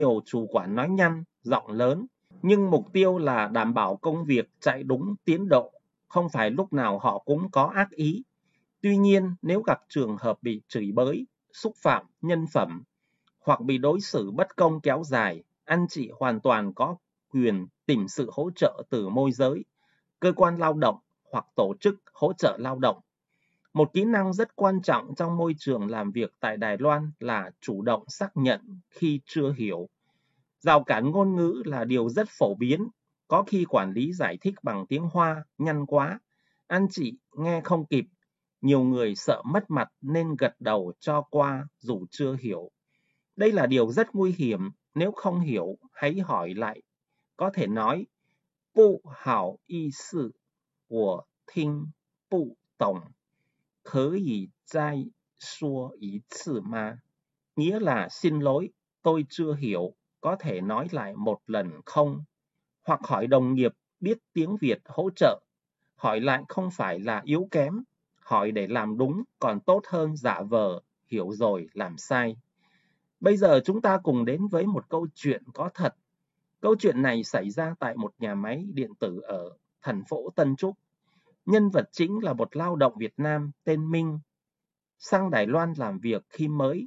nhiều chủ quản nói nhanh, giọng lớn, nhưng mục tiêu là đảm bảo công việc chạy đúng tiến độ, không phải lúc nào họ cũng có ác ý. Tuy nhiên, nếu gặp trường hợp bị chửi bới, xúc phạm nhân phẩm hoặc bị đối xử bất công kéo dài, anh chị hoàn toàn có quyền tìm sự hỗ trợ từ môi giới, cơ quan lao động hoặc tổ chức hỗ trợ lao động. Một kỹ năng rất quan trọng trong môi trường làm việc tại Đài Loan là chủ động xác nhận khi chưa hiểu. Rào cản ngôn ngữ là điều rất phổ biến. Có khi quản lý giải thích bằng tiếng Hoa nhanh quá, anh chị nghe không kịp. Nhiều người sợ mất mặt nên gật đầu cho qua dù chưa hiểu. Đây là điều rất nguy hiểm. Nếu không hiểu, hãy hỏi lại. Có thể nói, 不好意思，我听不懂，可以再说一次吗? Nghĩa là xin lỗi, tôi chưa hiểu, có thể nói lại một lần không? Hoặc hỏi đồng nghiệp biết tiếng Việt hỗ trợ. Hỏi lại không phải là yếu kém, hỏi để làm đúng còn tốt hơn giả vờ, hiểu rồi làm sai. Bây giờ chúng ta cùng đến với một câu chuyện có thật. Câu chuyện này xảy ra tại một nhà máy điện tử ở thành phố Tân Trúc. Nhân vật chính là một lao động Việt Nam tên Minh, sang Đài Loan làm việc khi mới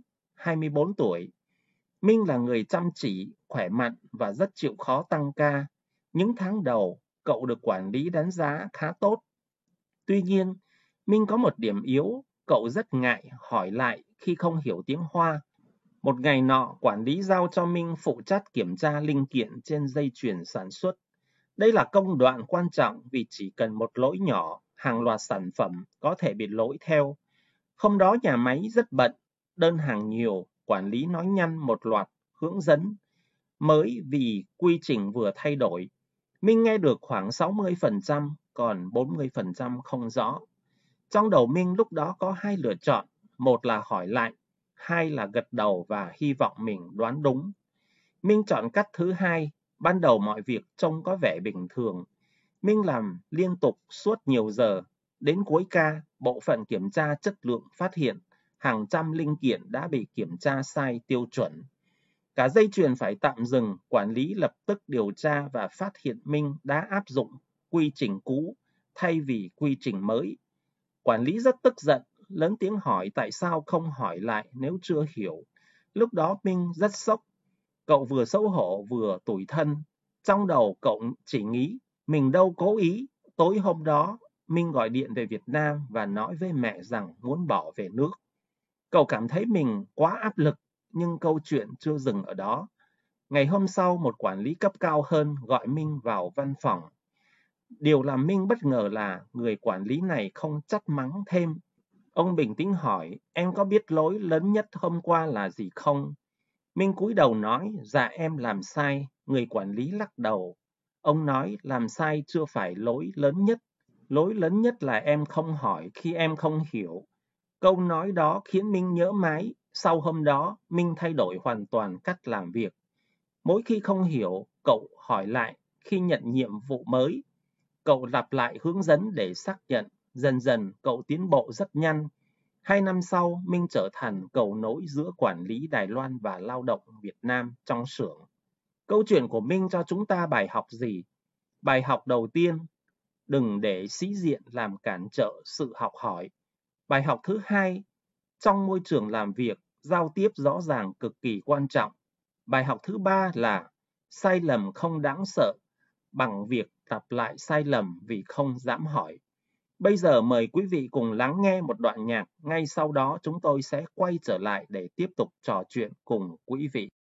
24 tuổi. Minh là người chăm chỉ, khỏe mạnh và rất chịu khó tăng ca. Những tháng đầu, cậu được quản lý đánh giá khá tốt. Tuy nhiên, Minh có một điểm yếu, cậu rất ngại hỏi lại khi không hiểu tiếng Hoa. Một ngày nọ, quản lý giao cho Minh phụ trách kiểm tra linh kiện trên dây chuyền sản xuất. Đây là công đoạn quan trọng vì chỉ cần một lỗi nhỏ, hàng loạt sản phẩm có thể bị lỗi theo. Hôm đó nhà máy rất bận, đơn hàng nhiều, quản lý nói nhanh một loạt hướng dẫn mới vì quy trình vừa thay đổi. Minh nghe được khoảng 60%, còn 40% không rõ. Trong đầu Minh lúc đó có hai lựa chọn, một là hỏi lại, hai là gật đầu và hy vọng mình đoán đúng. Minh chọn cách thứ hai, ban đầu mọi việc trông có vẻ bình thường. Minh làm liên tục suốt nhiều giờ. Đến cuối ca, bộ phận kiểm tra chất lượng phát hiện hàng trăm linh kiện đã bị kiểm tra sai tiêu chuẩn. Cả dây chuyền phải tạm dừng, quản lý lập tức điều tra và phát hiện Minh đã áp dụng quy trình cũ thay vì quy trình mới. Quản lý rất tức giận, lớn tiếng hỏi tại sao không hỏi lại nếu chưa hiểu. Lúc đó Minh rất sốc. Cậu vừa xấu hổ vừa tủi thân. Trong đầu cậu chỉ nghĩ, mình đâu cố ý. Tối hôm đó, Minh gọi điện về Việt Nam và nói với mẹ rằng muốn bỏ về nước. Cậu cảm thấy mình quá áp lực, nhưng câu chuyện chưa dừng ở đó. Ngày hôm sau, một quản lý cấp cao hơn gọi Minh vào văn phòng. Điều làm Minh bất ngờ là người quản lý này không trách mắng thêm. Ông bình tĩnh hỏi, em có biết lỗi lớn nhất hôm qua là gì không? Minh cúi đầu nói, dạ em làm sai. Người quản lý lắc đầu. Ông nói, làm sai chưa phải lỗi lớn nhất. Lỗi lớn nhất là em không hỏi khi em không hiểu. Câu nói đó khiến Minh nhớ mãi. Sau hôm đó, Minh thay đổi hoàn toàn cách làm việc. Mỗi khi không hiểu, cậu hỏi lại. Khi nhận nhiệm vụ mới, cậu lặp lại hướng dẫn để xác nhận. Dần dần, cậu tiến bộ rất nhanh. 2 năm sau, Minh trở thành cầu nối giữa quản lý Đài Loan và lao động Việt Nam trong xưởng. Câu chuyện của Minh cho chúng ta bài học gì? Bài học đầu tiên, đừng để sĩ diện làm cản trở sự học hỏi. Bài học thứ hai, trong môi trường làm việc, giao tiếp rõ ràng cực kỳ quan trọng. Bài học thứ ba là sai lầm không đáng sợ bằng việc lặp lại sai lầm vì không dám hỏi. Bây giờ mời quý vị cùng lắng nghe một đoạn nhạc, ngay sau đó chúng tôi sẽ quay trở lại để tiếp tục trò chuyện cùng quý vị.